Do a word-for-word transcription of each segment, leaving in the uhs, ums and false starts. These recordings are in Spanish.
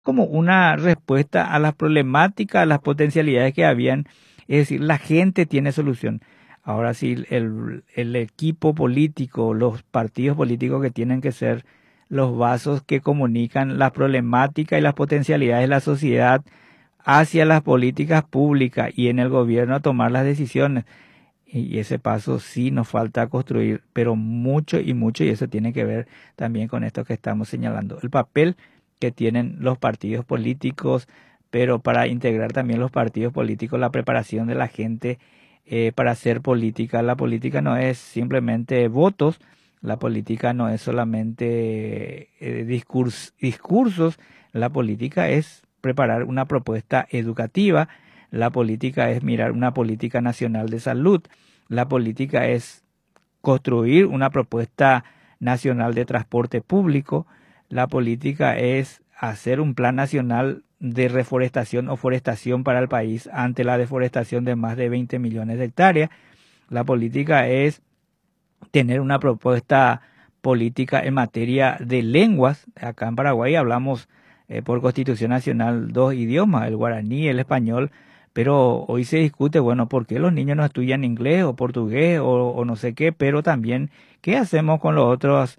como una respuesta a las problemáticas, a las potencialidades que habían. Es decir, la gente tiene solución. Ahora sí, el, el equipo político, los partidos políticos que tienen que ser los vasos que comunican las problemáticas y las potencialidades de la sociedad hacia las políticas públicas y en el gobierno a tomar las decisiones. Y ese paso sí nos falta construir, pero mucho y mucho, y eso tiene que ver también con esto que estamos señalando. El papel que tienen los partidos políticos, pero para integrar también los partidos políticos, la preparación de la gente eh, para hacer política. La política no es simplemente votos, la política no es solamente eh, discurs discursos, la política es preparar una propuesta educativa, la política es mirar una política nacional de salud, la política es construir una propuesta nacional de transporte público, la política es hacer un plan nacional de reforestación o forestación para el país ante la deforestación de más de veinte millones de hectáreas. La política es tener una propuesta política en materia de lenguas. Acá en Paraguay hablamos eh, por Constitución Nacional dos idiomas, el guaraní y el español, pero hoy se discute, bueno, ¿por qué los niños no estudian inglés o portugués o, o no sé qué? Pero también, ¿qué hacemos con los otros,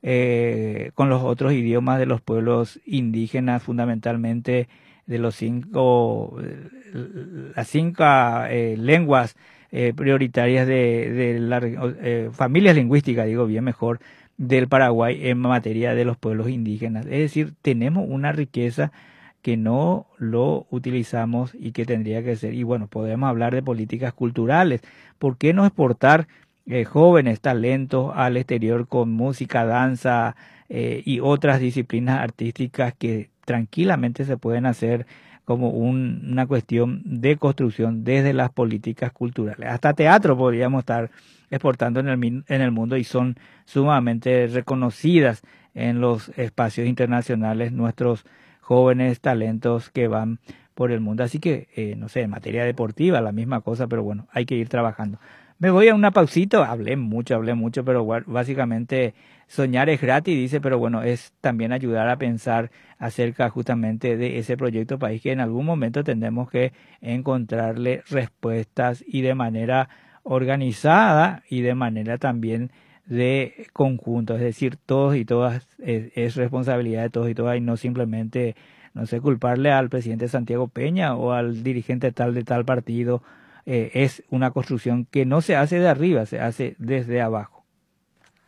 eh, con los otros idiomas de los pueblos indígenas, fundamentalmente de los cinco, las cinco eh, lenguas eh, prioritarias de, de las eh, familias lingüísticas, digo bien mejor, del Paraguay en materia de los pueblos indígenas? Es decir, tenemos una riqueza que no lo utilizamos y que tendría que ser. Y bueno, podemos hablar de políticas culturales. ¿Por qué no exportar eh, jóvenes talentos al exterior con música, danza eh, y otras disciplinas artísticas que tranquilamente se pueden hacer como un, una cuestión de construcción desde las políticas culturales? Hasta teatro podríamos estar exportando en el, en el mundo y son sumamente reconocidas en los espacios internacionales nuestros jóvenes talentos que van por el mundo. Así que, eh, no sé, en materia deportiva, la misma cosa, pero bueno, hay que ir trabajando. Me voy a una pausita, hablé mucho, hablé mucho, pero básicamente soñar es gratis, dice, pero bueno, es también ayudar a pensar acerca justamente de ese proyecto país que en algún momento tendremos que encontrarle respuestas y de manera organizada y de manera también de conjunto, es decir, todos y todas, es, es responsabilidad de todos y todas y no simplemente, no sé, culparle al presidente Santiago Peña o al dirigente tal de tal partido. Eh, es una construcción que no se hace de arriba, se hace desde abajo.